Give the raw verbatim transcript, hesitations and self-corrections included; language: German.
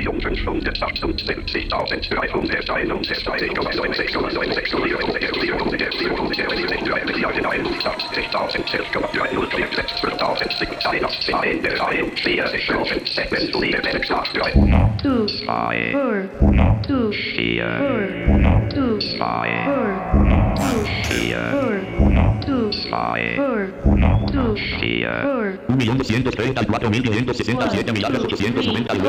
Million Two, zwei, four, two, vier, four, two, zwei, four, two, vier, four, two, zwei, four, two, vier. four. un millón doscientos treinta y cuatro mil quinientos sesenta y siete millones ochocientos noventa y